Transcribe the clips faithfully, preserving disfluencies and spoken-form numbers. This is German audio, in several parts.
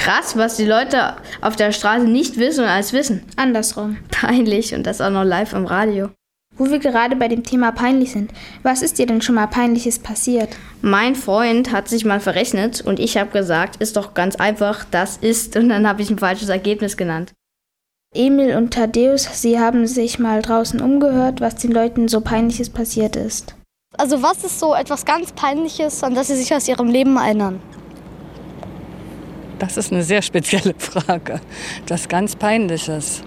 Krass, was die Leute auf der Straße nicht wissen und alles wissen. Andersrum. Peinlich und das auch noch live im Radio. Wo wir gerade bei dem Thema peinlich sind, was ist dir denn schon mal Peinliches passiert? Mein Freund hat sich mal verrechnet und ich habe gesagt, ist doch ganz einfach, das ist, und dann habe ich ein falsches Ergebnis genannt. Emil und Thaddeus, sie haben sich mal draußen umgehört, was den Leuten so Peinliches passiert ist. Also was ist so etwas ganz Peinliches, an das Sie sich aus Ihrem Leben erinnern? Das ist eine sehr spezielle Frage. Das ganz Peinliches.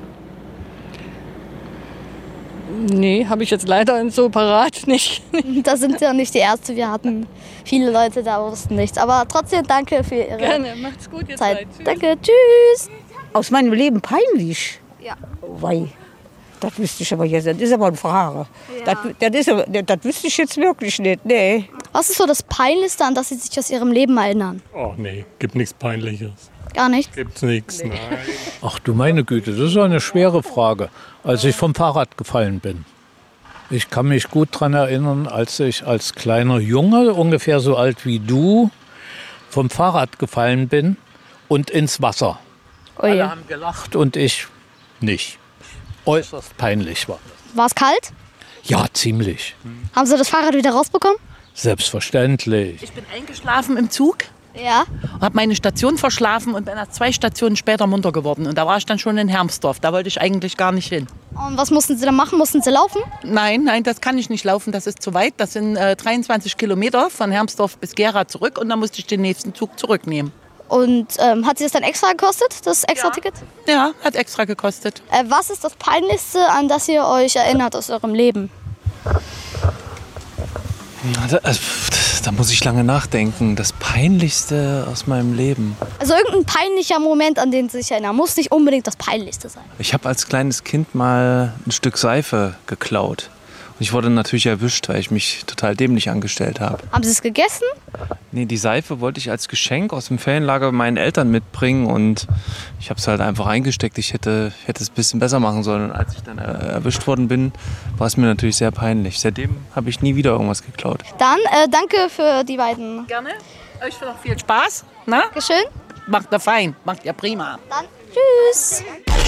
Nee, habe ich jetzt leider so parat nicht. Da sind Sie ja nicht die Erste. Wir hatten viele Leute, da wussten nichts. Aber trotzdem danke für Ihre Gerne, macht's gut, ihr Zeit. Tschüss. Danke, tschüss. Aus meinem Leben peinlich? Ja. Wei, das wüsste ich aber jetzt. Das ist aber eine Frage. Ja. Das, das, ist, das, das wüsste ich jetzt wirklich nicht. Nee. Was ist so das Peinlichste, an das Sie sich aus Ihrem Leben erinnern? Oh nee, gibt nichts Peinliches. Gar nichts? Gibt's nichts, nein. Ach du meine Güte, das ist eine schwere Frage. Als ich vom Fahrrad gefallen bin. Ich kann mich gut daran erinnern, als ich als kleiner Junge, ungefähr so alt wie du, vom Fahrrad gefallen bin und ins Wasser. Oh je. Alle haben gelacht und ich nicht. Äußerst peinlich war das. War es kalt? Ja, ziemlich. Haben Sie das Fahrrad wieder rausbekommen? Selbstverständlich. Ich bin eingeschlafen im Zug, Ja. habe meine Station verschlafen und bin erst zwei Stationen später munter geworden. Und da war ich dann schon in Hermsdorf. Da wollte ich eigentlich gar nicht hin. Und was mussten Sie da machen? Mussten Sie laufen? Nein, nein, das kann ich nicht laufen. Das ist zu weit. Das sind äh, dreiundzwanzig Kilometer von Hermsdorf bis Gera zurück. Und dann musste ich den nächsten Zug zurücknehmen. Und ähm, hat Sie das dann extra gekostet, das extra Ticket? Ja, hat extra gekostet. Äh, was ist das Peinlichste, an das ihr euch erinnert aus eurem Leben? Da, also, da muss ich lange nachdenken. Das Peinlichste aus meinem Leben. Also irgendein peinlicher Moment, an den Sie sich erinnern. Muss nicht unbedingt das Peinlichste sein. Ich habe als kleines Kind mal ein Stück Seife geklaut. Und ich wurde natürlich erwischt, weil ich mich total dämlich angestellt habe. Haben Sie es gegessen? Nee, die Seife wollte ich als Geschenk aus dem Ferienlager meinen Eltern mitbringen. Und ich habe es halt einfach eingesteckt. Ich hätte, ich hätte es ein bisschen besser machen sollen. Und als ich dann erwischt worden bin, war es mir natürlich sehr peinlich. Seitdem habe ich nie wieder irgendwas geklaut. Dann äh, danke für die beiden. Gerne. Euch noch viel Spaß. Na? Dankeschön. Macht ihr fein. Macht ihr prima. Dann tschüss.